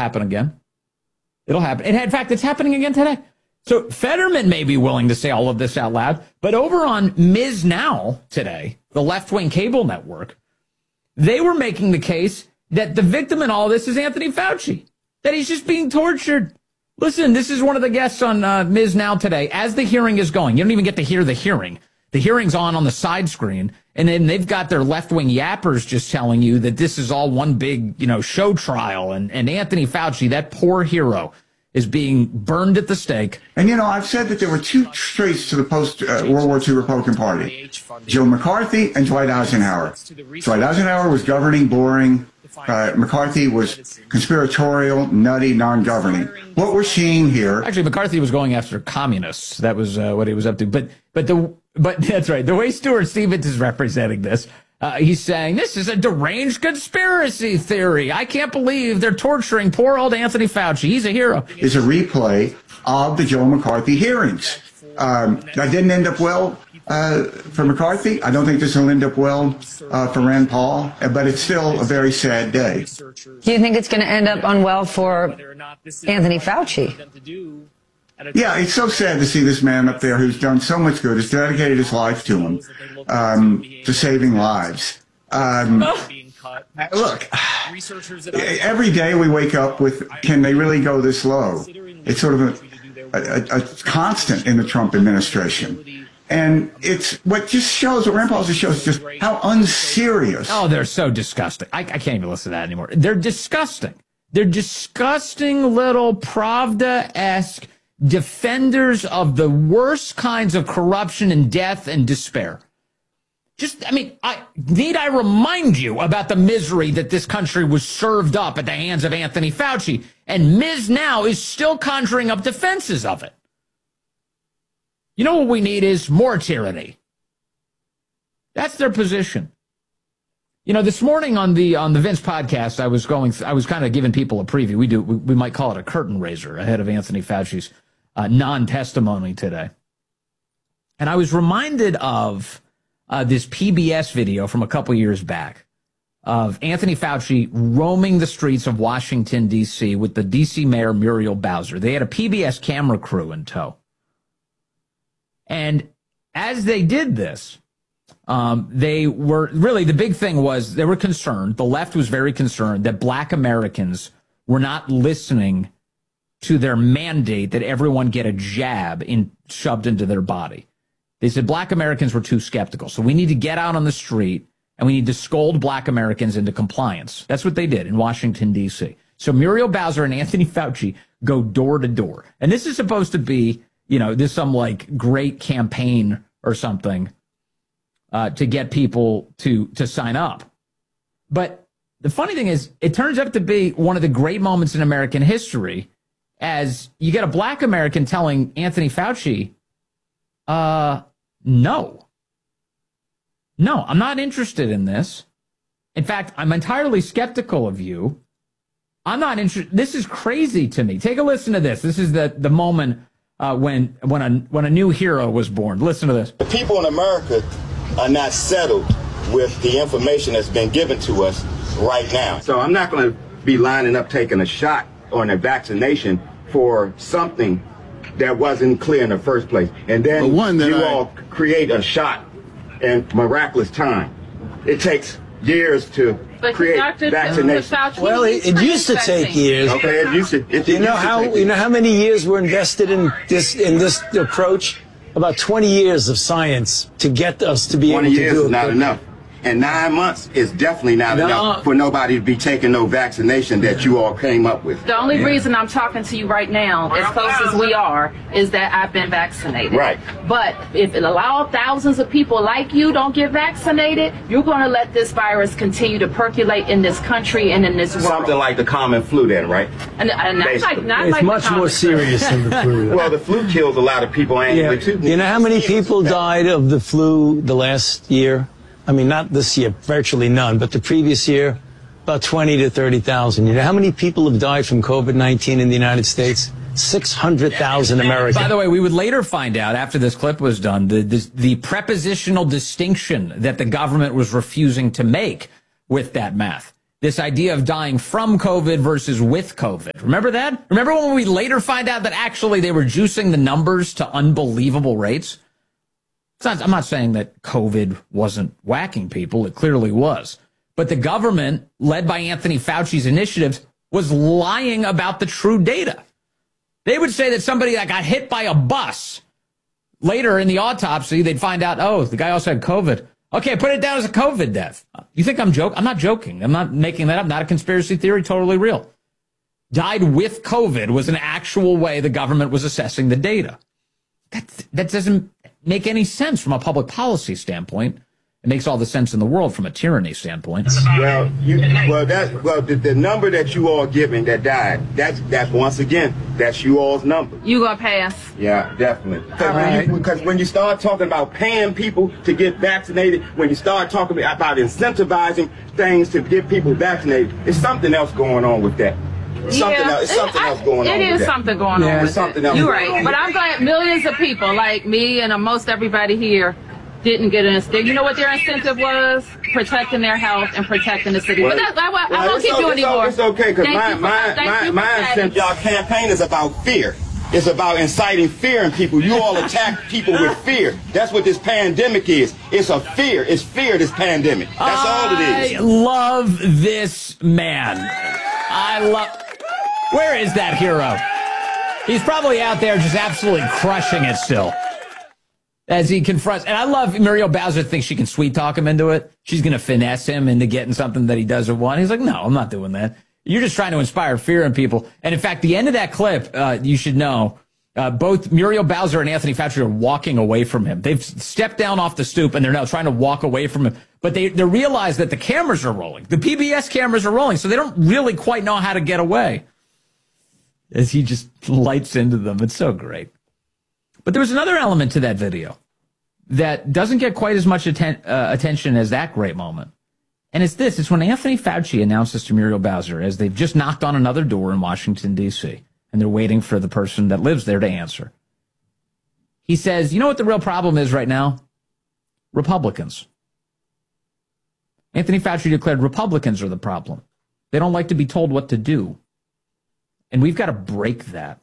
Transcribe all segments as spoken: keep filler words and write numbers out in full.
happen again. It'll happen. In fact, it's happening again today. So Fetterman may be willing to say all of this out loud, but over on Miz Now today, the left-wing cable network, they were making the case that the victim in all this is Anthony Fauci, that he's just being tortured. Listen, this is one of the guests on uh, Miz Now today. As the hearing is going, you don't even get to hear the hearing. The hearing's on on the side screen, and then they've got their left-wing yappers just telling you that this is all one big, you know, show trial, and, and Anthony Fauci, that poor hero, is being burned at the stake. And, you know, I've said that there were two traits to the post-World War Two Republican Party, Joe McCarthy and Dwight Eisenhower. Dwight Eisenhower was governing, boring. Uh, McCarthy was conspiratorial, nutty, non-governing. What we're seeing here... Actually, McCarthy was going after communists. That was uh, what he was up to. But but the but that's right. The way Stuart Stevens is representing this, uh, he's saying, this is a deranged conspiracy theory. I can't believe they're torturing poor old Anthony Fauci. He's a hero. Is a replay of the Joe McCarthy hearings. Um, that didn't end up well uh, for McCarthy. I don't think this will end up well uh, for Rand Paul, but it's still a very sad day. Do you think it's going to end up unwell for Anthony Fauci? Yeah, it's so sad to see this man up there who's done so much good, has dedicated his life to him, um, to saving lives. Um, look, every day we wake up with, can they really go this low? It's sort of a, a, a constant in the Trump administration. And it's what just shows, what Rand Paul just shows just how unserious. Oh, they're so disgusting. I, I can't even listen to that anymore. They're disgusting. They're disgusting little Pravda-esque defenders of the worst kinds of corruption and death and despair. Just, I mean, I, need I remind you about the misery that this country was served up at the hands of Anthony Fauci? And Miz Now is still conjuring up defenses of it. You know what we need is more tyranny. That's their position. You know, this morning on the on the Vince podcast, I was going, I was kind of giving people a preview. We do, we, we might call it a curtain raiser ahead of Anthony Fauci's uh, non-testimony today. And I was reminded of uh, this P B S video from a couple years back of Anthony Fauci roaming the streets of Washington, D C with the D C Mayor Muriel Bowser. They had a P B S camera crew in tow. And as they did this, um, they were really, the big thing was they were concerned, the left was very concerned that black Americans were not listening to their mandate that everyone get a jab in, shoved into their body. They said black Americans were too skeptical. So we need to get out on the street and we need to scold black Americans into compliance. That's what they did in Washington, D C. So Muriel Bowser and Anthony Fauci go door to door. And this is supposed to be, you know, this some like great campaign or something uh, to get people to to sign up. But the funny thing is, it turns out to be one of the great moments in American history as you get a black American telling Anthony Fauci, uh, no, no, I'm not interested in this. In fact, I'm entirely skeptical of you. I'm not interested. This is crazy to me. Take a listen to this. This is the, the moment uh, when when a when a new hero was born. Listen to this. The people in America are not settled with the information that's been given to us right now. So I'm not going to be lining up taking a shot or a vaccination for something that wasn't clear in the first place. And then one you I... all create a shot in miraculous time. It takes years to but create vaccination. Well, it, it used to take years. Okay, it used to. It, you know how you years. know how many years were invested in this in this approach? About twenty years of science to get us to be able to do it. twenty years is not enough. And nine months is definitely not no. enough for nobody to be taking no vaccination that you all came up with. The only yeah. reason I'm talking to you right now, as close as we are, is that I've been vaccinated. Right. But if it allows thousands of people like you don't get vaccinated, you're going to let this virus continue to percolate in this country and in this world. Something like the common flu then, right? And, and not like, not it's like much more serious than the flu. Well, the flu kills a lot of people annually, yeah. too. You know how many people died of the flu the last year? I mean, not this year, virtually none, but the previous year, about twenty to thirty thousand. You know how many people have died from COVID nineteen in the United States? six hundred thousand Americans. By the way, we would later find out, after this clip was done, the, the, the prepositional distinction that the government was refusing to make with that math. This idea of dying from COVID versus with COVID. Remember that? Remember when we later find out that actually they were juicing the numbers to unbelievable rates? It's not, I'm not saying that COVID wasn't whacking people. It clearly was. But the government, led by Anthony Fauci's initiatives, was lying about the true data. They would say that somebody that got hit by a bus, later in the autopsy, they'd find out, oh, the guy also had COVID. Okay, put it down as a COVID death. You think I'm joking? I'm not joking. I'm not making that up. Not a conspiracy theory. Totally real. Died with COVID was an actual way the government was assessing the data. That, that doesn't make any sense from a public policy standpoint. It makes all the sense in the world from a tyranny standpoint. Well, you, well, that, well, the, the number that you all giving that died, that's, that's once again, that's you all's number. You gonna pass? Yeah, definitely. Because right. when, you, when you start talking about paying people to get vaccinated, when you start talking about incentivizing things to get people vaccinated, there's something else going on with that. Something yeah, else, something I, else going on. It is with something that. going yeah, on with something it. else. You're right. But I'm glad millions of people like me and most everybody here didn't get an incentive. You know what their incentive was? Protecting their health and protecting the city. Well, but that's, I, I, well, I won't keep okay, doing anymore. It's okay, because my, my, my, my incentive, y'all campaign is about fear. It's about inciting fear in people. You all attack people with fear. That's what this pandemic is. It's a fear. It's fear, this pandemic. That's I all it is. I love this man. I love... Where is that hero? He's probably out there just absolutely crushing it still. As he confronts, and I love Muriel Bowser thinks she can sweet talk him into it. She's going to finesse him into getting something that he doesn't want. He's like, no, I'm not doing that. You're just trying to inspire fear in people. And in fact, the end of that clip, uh, you should know, uh, both Muriel Bowser and Anthony Fauci are walking away from him. They've stepped down off the stoop and they're now trying to walk away from him. But they, they realize that the cameras are rolling. The P B S cameras are rolling, so they don't really quite know how to get away. As he just lights into them. It's so great. But there was another element to that video that doesn't get quite as much atten- uh, attention as that great moment. And it's this. It's when Anthony Fauci announces to Muriel Bowser, as they've just knocked on another door in Washington, D C, and they're waiting for the person that lives there to answer. He says, you know what the real problem is right now? Republicans. Anthony Fauci declared Republicans are the problem. They don't like to be told what to do. And we've got to break that.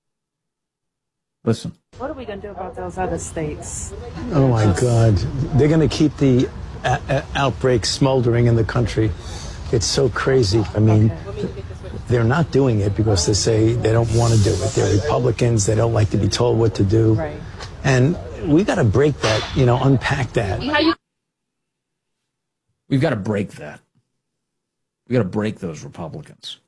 Listen. What are we going to do about those other states? Oh, my God. They're going to keep the a- a- outbreak smoldering in the country. It's so crazy. I mean, okay. They're not doing it because they say they don't want to do it. They're Republicans. They don't like to be told what to do. Right. And we've got to break that, you know, unpack that. We've got to break that. We've got to break those Republicans.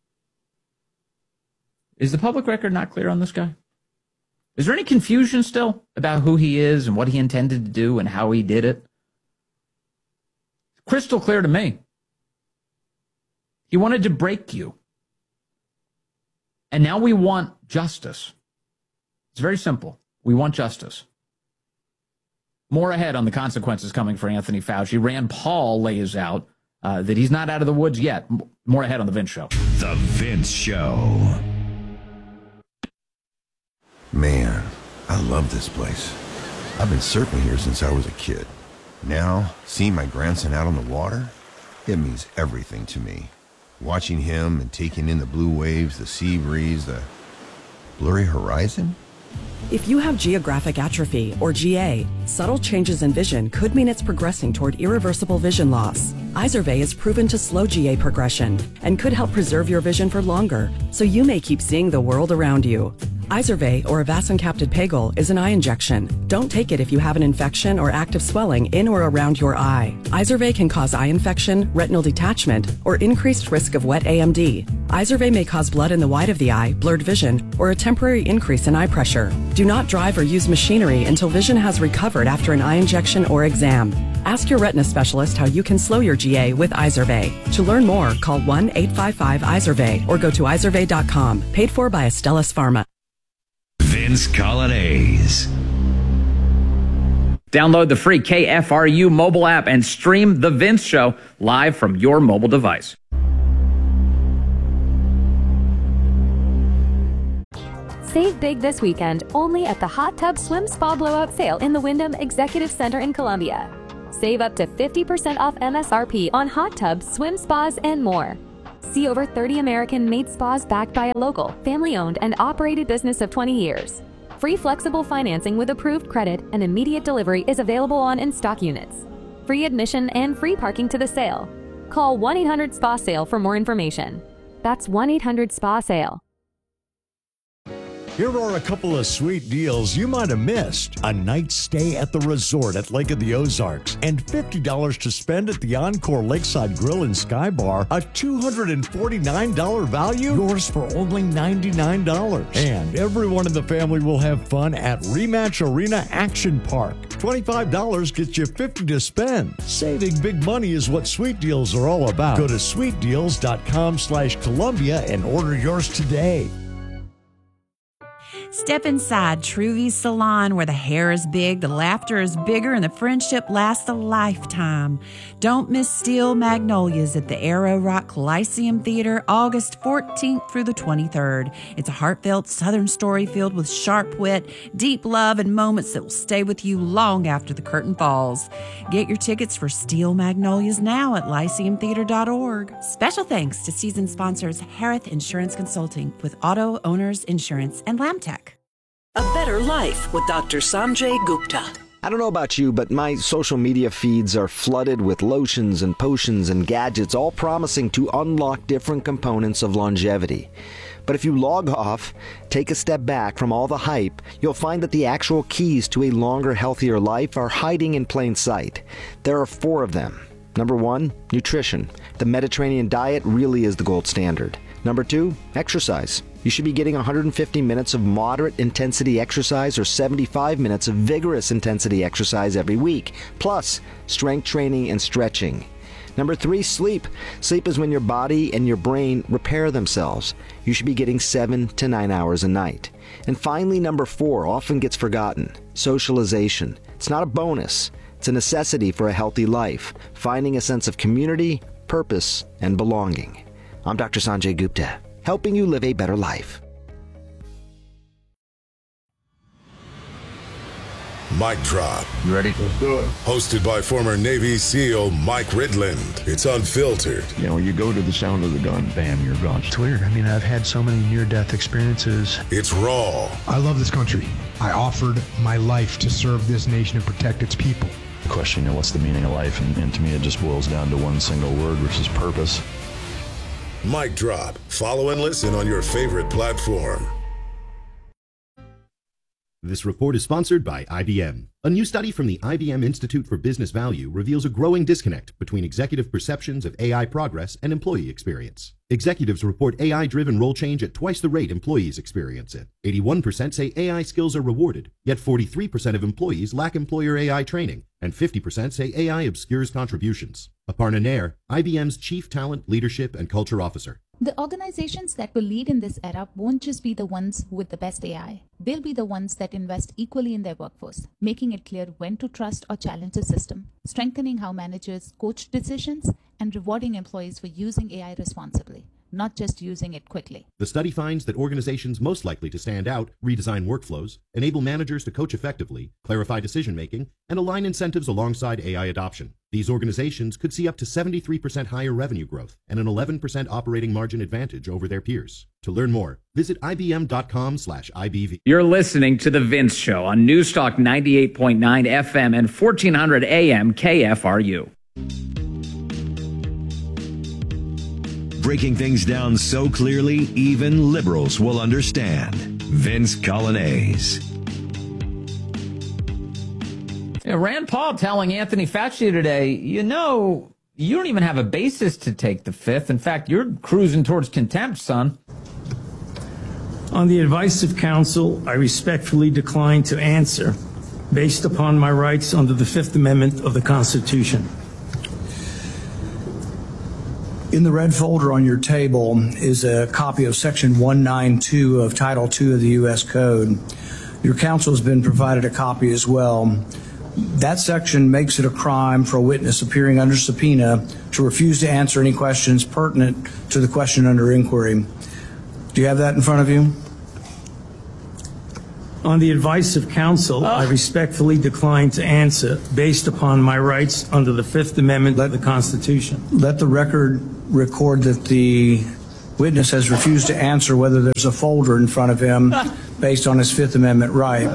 Is the public record not clear on this guy? Is there any confusion still about who he is and what he intended to do and how he did it? Crystal clear to me. He wanted to break you. And now we want justice. It's very simple. We want justice. More ahead on the consequences coming for Anthony Fauci. Rand Paul lays out uh, that he's not out of the woods yet. More ahead on The Vince Show. The Vince Show. Man, I love this place. I've been surfing here since I was a kid. Now, seeing my grandson out on the water, it means everything to me. Watching him and taking in the blue waves, the sea breeze, the blurry horizon. If you have geographic atrophy, or G A, subtle changes in vision could mean it's progressing toward irreversible vision loss. Izervay is proven to slow G A progression and could help preserve your vision for longer, so you may keep seeing the world around you. Izervay, or avacincaptad pegol, is an eye injection. Don't take it if you have an infection or active swelling in or around your eye. Izervay can cause eye infection, retinal detachment, or increased risk of wet A M D. Izervay may cause blood in the white of the eye, blurred vision, or a temporary increase in eye pressure. Do not drive or use machinery until vision has recovered after an eye injection or exam. Ask your retina specialist how you can slow your G A with Izervay. To learn more, call one eight five five Izervay or go to izervay dot com. Paid for by Astellas Pharma. Vince Colonnese. Download the free K F R U mobile app and stream The Vince Show live from your mobile device. Save big this weekend only at the Hot Tub Swim Spa Blowout Sale in the Wyndham Executive Center in Columbia. Save up to fifty percent off M S R P on hot tubs, swim spas, and more. See over thirty American-made spas backed by a local, family-owned, and operated business of twenty years. Free flexible financing with approved credit and immediate delivery is available on in-stock units. Free admission and free parking to the sale. Call one eight hundred spa sale for more information. That's one eight hundred spa sale. Here are a couple of sweet deals you might have missed. A night stay at the resort at Lake of the Ozarks and fifty dollars to spend at the Encore Lakeside Grill and Sky Bar. A two hundred forty-nine dollars value, yours for only ninety-nine dollars. And everyone in the family will have fun at Rematch Arena Action Park. twenty-five dollars gets you fifty dollars to spend. Saving big money is what Sweet Deals are all about. Go to sweet deals dot com slash Columbia and order yours today. Step inside Truvy's Salon, where the hair is big, the laughter is bigger, and the friendship lasts a lifetime. Don't miss Steel Magnolias at the Arrow Rock Coliseum Theater, August fourteenth through the twenty-third. It's a heartfelt Southern story filled with sharp wit, deep love, and moments that will stay with you long after the curtain falls. Get your tickets for Steel Magnolias now at lyceum theater dot org. Special thanks to season sponsors Harith Insurance Consulting with Auto Owners Insurance and Lamtech. A Better Life with Doctor Sanjay Gupta. I don't know about you, but my social media feeds are flooded with lotions and potions and gadgets, all promising to unlock different components of longevity. But if you log off, take a step back from all the hype, you'll find that the actual keys to a longer, healthier life are hiding in plain sight. There are four of them. Number one, nutrition. The Mediterranean diet really is the gold standard. Number two, exercise. You should be getting one hundred fifty minutes of moderate intensity exercise or seventy-five minutes of vigorous intensity exercise every week, plus strength training and stretching. Number three, sleep. Sleep is when your body and your brain repair themselves. You should be getting seven to nine hours a night. And finally, number four, often gets forgotten, socialization. It's not a bonus. It's a necessity for a healthy life, finding a sense of community, purpose, and belonging. I'm Doctor Sanjay Gupta, helping you live a better life. Mic Drop. You ready? Let's do it. Hosted by former Navy SEAL Mike Ridland. It's unfiltered. You know, you go to the sound of the gun, bam, you're gone. It's weird. I mean, I've had so many near-death experiences. It's raw. I love this country. I offered my life to serve this nation and protect its people. The question, you know, what's the meaning of life? And, and to me, it just boils down to one single word, which is purpose. Mic Drop. Follow and listen on your favorite platform. This report is sponsored by I B M. A new study from the I B M Institute for Business Value reveals a growing disconnect between executive perceptions of A I progress and employee experience. Executives report A I-driven role change at twice the rate employees experience it. eighty-one percent say A I skills are rewarded, yet forty-three percent of employees lack employer A I training, and fifty percent say A I obscures contributions. Aparna Nair, I B M's Chief Talent, Leadership, and Culture Officer. The organizations that will lead in this era won't just be the ones with the best A I. They'll be the ones that invest equally in their workforce, making it clear when to trust or challenge the system, strengthening how managers coach decisions, and rewarding employees for using A I responsibly, not just using it quickly. The study finds that organizations most likely to stand out redesign workflows, enable managers to coach effectively, clarify decision-making, and align incentives alongside A I adoption. These organizations could see up to seventy-three percent higher revenue growth and an eleven percent operating margin advantage over their peers. To learn more, visit ibm.com slash IBV. You're listening to The Vince Show on Newstalk ninety-eight point nine F M and fourteen hundred A M K F R U. Breaking things down so clearly, even liberals will understand. Vince Coglianese. Yeah, Rand Paul telling Anthony Fauci today, you know, you don't even have a basis to take the fifth. In fact, you're cruising towards contempt, son. On the advice of counsel, I respectfully decline to answer based upon my rights under the Fifth Amendment of the Constitution. In the red folder on your table is a copy of Section one ninety-two of Title two of the U S Code. Your counsel has been provided a copy as well. That section makes it a crime for a witness appearing under subpoena to refuse to answer any questions pertinent to the question under inquiry. Do you have that in front of you? On the advice of counsel, I respectfully decline to answer based upon my rights under the Fifth Amendment of the Constitution. Let the record record that the witness has refused to answer whether there's a folder in front of him based on his Fifth Amendment right.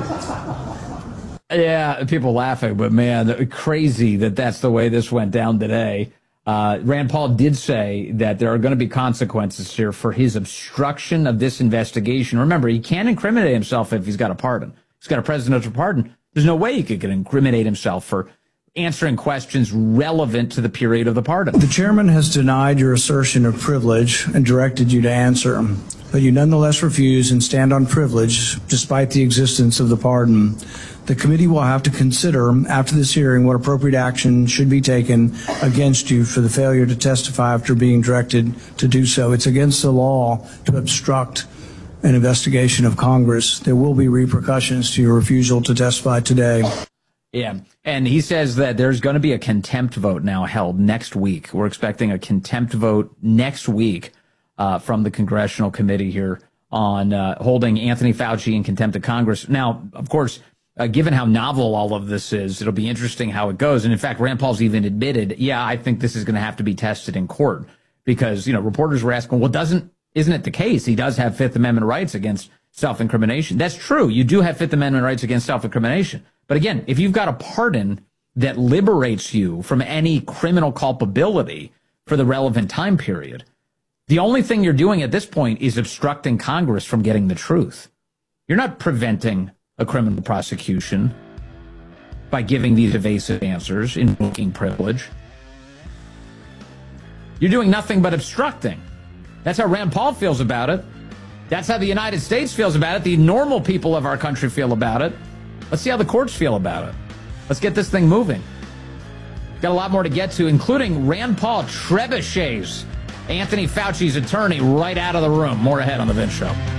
Yeah, people laughing, but man, crazy that that's the way this went down today. Uh, Rand Paul did say that there are going to be consequences here for his obstruction of this investigation. Remember, he can't incriminate himself if he's got a pardon. He's got a presidential pardon. There's no way he could incriminate himself for answering questions relevant to the period of the pardon. The chairman has denied your assertion of privilege and directed you to answer, but you nonetheless refuse and stand on privilege despite the existence of the pardon. The committee will have to consider after this hearing what appropriate action should be taken against you for the failure to testify after being directed to do so. It's against the law to obstruct an investigation of Congress. There will be repercussions to your refusal to testify today. Yeah, and he says that there's going to be a contempt vote now held next week. We're expecting a contempt vote next week uh, from the Congressional Committee here on uh, holding Anthony Fauci in contempt of Congress. Now, of course, Uh, given how novel all of this is, it'll be interesting how it goes. And in fact, Rand Paul's even admitted, yeah, I think this is going to have to be tested in court because, you know, reporters were asking, well, doesn't, isn't it the case? He does have Fifth Amendment rights against self-incrimination. That's true. You do have Fifth Amendment rights against self-incrimination. But again, if you've got a pardon that liberates you from any criminal culpability for the relevant time period, the only thing you're doing at this point is obstructing Congress from getting the truth. You're not preventing a criminal prosecution by giving these evasive answers, invoking privilege. You're doing nothing but obstructing. That's how Rand Paul feels about it. That's how the United States feels about it. The normal people of our country feel about it. Let's see how the courts feel about it. Let's get this thing moving. Got a lot more to get to, including Rand Paul trebuchets Anthony Fauci's attorney right out of the room. More ahead on The Vince Show.